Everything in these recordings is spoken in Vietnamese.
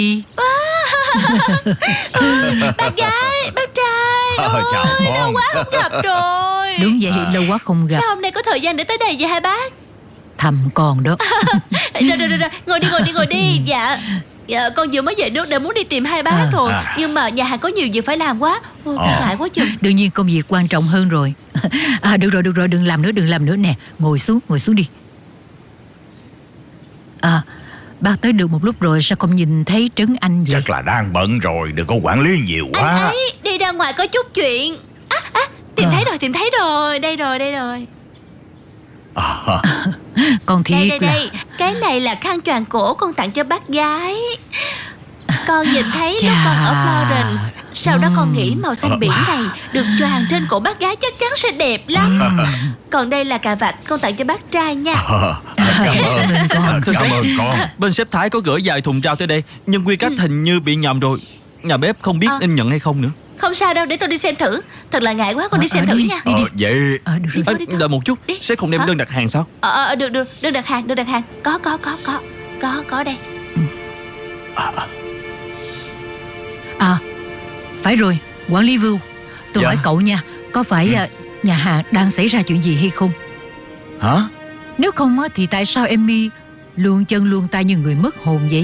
Bác gái, bác trai. Chào con. Lâu quá không gặp rồi. Đúng vậy, lâu quá không gặp. Sao hôm nay có thời gian để tới đây vậy hai bác? Thầm con đó. Rồi, ngồi đi. Dạ, con vừa mới về nước để muốn đi tìm hai bác rồi. Nhưng mà nhà hàng có nhiều việc phải làm quá. Ngại quá chừng. Đương nhiên công việc quan trọng hơn rồi. Được rồi, đừng làm nữa nè. Ngồi xuống đi. Bác tới được một lúc rồi, sao không nhìn thấy Trấn Anh vậy? Chắc là đang bận rồi, đừng có quản lý nhiều quá. Anh ấy đi ra ngoài có chút chuyện. Tìm thấy rồi. Đây rồi. Con thiệt Đây. Cái này là khăn choàng cổ con tặng cho bác gái. Con nhìn thấy lúc con ở Florence. Sau đó con nghĩ màu xanh biển này được choàng trên cổ bác gái chắc chắn sẽ đẹp lắm. Còn đây là cà vạt con tặng cho bác trai nha. Cảm ơn con. Bên sếp Thái có gửi vài thùng rau tới đây, nhưng quy cách hình như bị nhầm rồi. Nhà bếp không biết nên nhận hay không nữa. Không sao đâu, để tôi đi xem thử. Thật là ngại quá, con đi xem thử nha. Vậy Được rồi. Đợi một chút, sếp không đem đơn đặt hàng sao? Được, đơn đặt hàng. Có đây. Phải rồi, quản lý Vưu, tôi Dạ. hỏi cậu nha, có phải nhà hàng đang xảy ra chuyện gì hay không? Hả? Nếu không á, thì tại sao Emmy luôn chân luôn tay như người mất hồn vậy?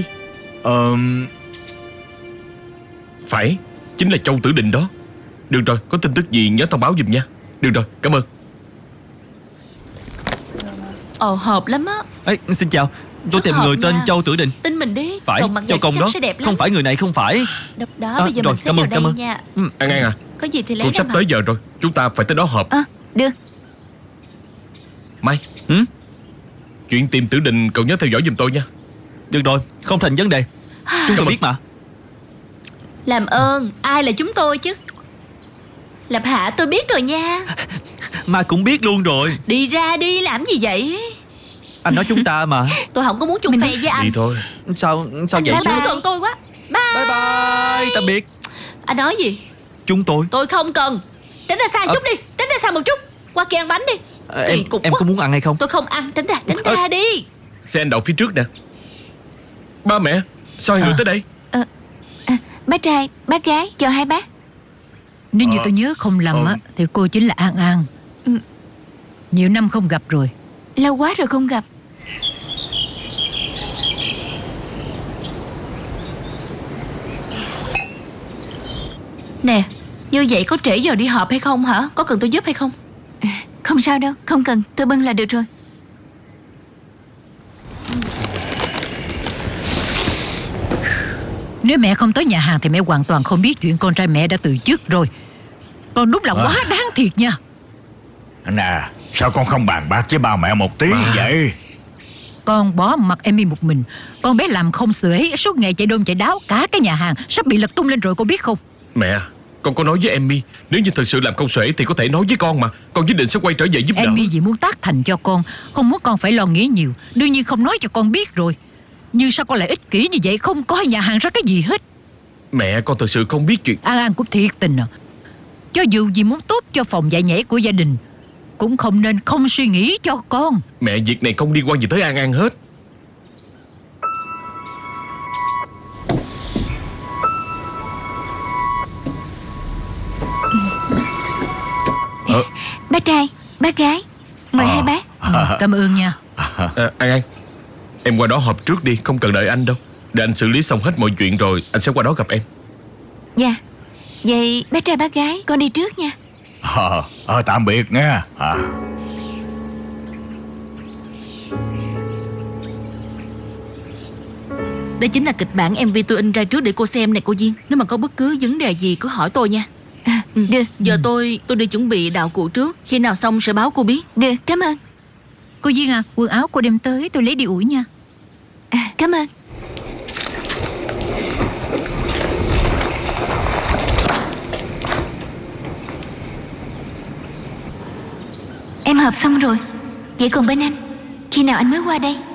Phải, chính là Châu Tử Định đó. Được rồi, có tin tức gì nhớ thông báo giùm nha. Được rồi, cảm ơn. Hợp lắm á. Xin chào, tôi tìm hợp người tên nha. Châu Tử Định. Tin mình đi. Phải, Còn mặt Châu vậy Công chắc đó. sẽ đẹp lắm. Không phải người này, không phải. Đó, bây giờ rồi, mình sẽ cảm vào ơn, đây cảm ơn. nha. An An à, Có gì thì lấy cũng ra sắp mà. tới giờ rồi, chúng ta phải tới đó họp. Được. Mai, chuyện tìm Tử Định cậu nhớ theo dõi giùm tôi nha. Được rồi, không thành vấn đề. Chúng tôi biết mà. Làm ơn, ai là chúng tôi chứ? Lập Hạ tôi biết rồi nha. Mai cũng biết luôn rồi. Đi ra đi, làm gì vậy? Anh nói chúng ta mà. Tôi không có muốn chung phe với anh. Đi thôi. Sao vậy Anh chứ? không cần tôi quá. Bye bye, tạm biệt. Anh nói gì? Chúng tôi. Tôi không cần. Tránh ra xa chút đi. Tránh ra xa một chút. Qua kia ăn bánh đi. Em quá. có muốn ăn hay không? Tôi không ăn. Tránh ra đi. Xe anh đậu phía trước nè. Ba mẹ, sao hai người tới đây? Bác trai, bác gái, chào hai bác. Nếu như tôi nhớ không lầm á, thì cô chính là An An. Nhiều năm không gặp rồi. Lâu quá rồi không gặp. Nè, như vậy có trễ giờ đi họp hay không hả? Có cần tôi giúp hay không? Không sao đâu, không cần, tôi bưng là được rồi. Nếu mẹ không tới nhà hàng thì mẹ hoàn toàn không biết chuyện con trai mẹ đã từ chức rồi. Con đúng là quá đáng thiệt nha. Nè, sao con không bàn bạc với ba mẹ một tiếng vậy? Con bỏ mặc Emmy một mình. Con bé làm không xuể, suốt ngày chạy đôn chạy đáo. Cả cái nhà hàng sắp bị lật tung lên rồi, cô biết không? Mẹ, con có nói với Emmy, nếu như thật sự làm không xuể thì có thể nói với con mà. Con nhất định sẽ quay trở về giúp đỡ. Emmy chỉ muốn tác thành cho con, không muốn con phải lo nghĩ nhiều. Đương nhiên không nói cho con biết rồi. Nhưng sao con lại ích kỷ như vậy, không coi nhà hàng ra cái gì hết. Mẹ, con thật sự không biết chuyện. An An cũng thiệt tình à. Cho dù vì muốn tốt cho phòng dạy nhảy của gia đình, cũng không nên không suy nghĩ cho con. Mẹ, việc này không liên quan gì tới An An hết. Bác trai, bác gái, mời hai bác. Cảm ơn nha. An An, em qua đó họp trước đi, không cần đợi anh đâu. Để anh xử lý xong hết mọi chuyện rồi anh sẽ qua đó gặp em. Dạ. Vậy bác trai bác gái, con đi trước nha. Tạm biệt nha. Đây chính là kịch bản MV tôi in ra trước để cô xem này cô Duyên. Nếu mà có bất cứ vấn đề gì cứ hỏi tôi nha. Được. Giờ tôi đi chuẩn bị đạo cụ trước. Khi nào xong sẽ báo cô biết. Được, cảm ơn. Cô Duyên à, quần áo cô đem tới tôi lấy đi ủi nha. Cảm ơn. Em họp xong rồi. Vậy còn bên anh, khi nào anh mới qua đây?